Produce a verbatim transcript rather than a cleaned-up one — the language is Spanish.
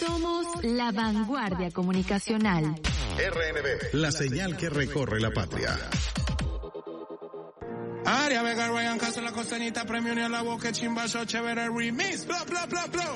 Somos la vanguardia comunicacional. R N B, la señal que recorre la patria. Aria Vega, Ryan Castro, la costañita, premio ni a la boca, chimbazo, chévere remix, bla, bla, bla, bla.